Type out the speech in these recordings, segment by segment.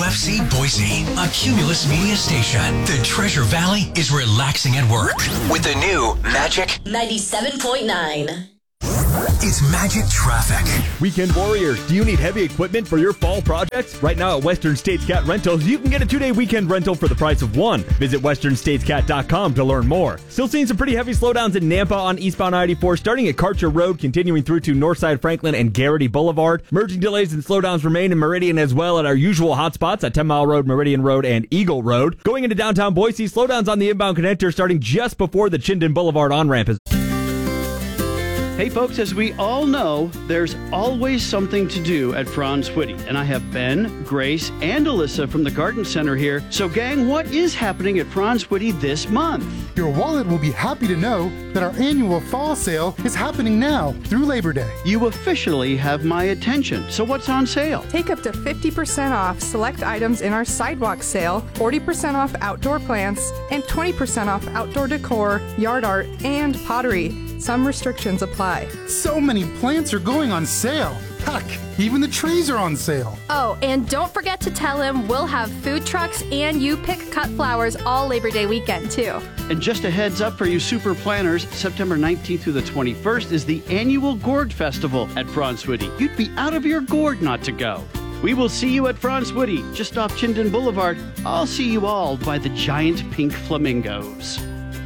WFC Boise, a Cumulus Media station. The Treasure Valley is relaxing at work with the new Magic 97.9. It's Magic Traffic. Weekend Warriors, do you need heavy equipment for your fall projects? Right now at Western States Cat Rentals, you can get a 2-day weekend rental for the price of one. Visit westernstatescat.com to learn more. Still seeing some pretty heavy slowdowns in Nampa on eastbound I-84, starting at Karcher Road, continuing through to Northside Franklin and Garrity Boulevard. Merging delays and slowdowns remain in Meridian as well at our usual hotspots at 10 Mile Road, Meridian Road, and Eagle Road. Going into downtown Boise, slowdowns on the inbound connector starting just before the Chinden Boulevard on-ramp. Hey folks, as we all know, there's always something to do at Franz Whitty. And I have Ben, Grace, and Alyssa from the Garden Center here. So gang, what is happening at Franz Whitty this month? Your wallet will be happy to know that our annual fall sale is happening now through Labor Day. You officially have my attention. So what's on sale? Take up to 50% off select items in our sidewalk sale, 40% off outdoor plants, and 20% off outdoor decor, yard art, and pottery. Some restrictions apply. So many plants are going on sale. Heck, even the trees are on sale. Oh, and don't forget to tell him we'll have food trucks and you pick cut flowers all Labor Day weekend, too. And just a heads up for you super planners, September 19th through the 21st is the annual Gourd Festival at Franz Whitty. You'd be out of your gourd not to go. We will see you at Franz Whitty, just off Chinden Boulevard. I'll see you all by the giant pink flamingos.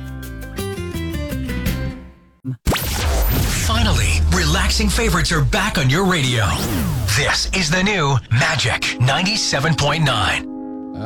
Finally, relaxing favorites are back on your radio. This is the new Magic 97.9.